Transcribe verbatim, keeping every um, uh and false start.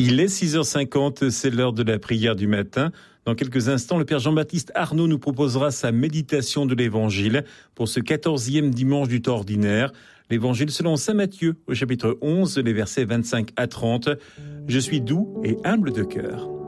Il est six heures cinquante, c'est l'heure de la prière du matin. Dans quelques instants, le Père Jean-Baptiste Arnaud nous proposera sa méditation de l'Évangile pour ce quatorzième dimanche du temps ordinaire. L'Évangile selon saint Matthieu, au chapitre onze, les versets vingt-cinq à trente. Je suis doux et humble de cœur.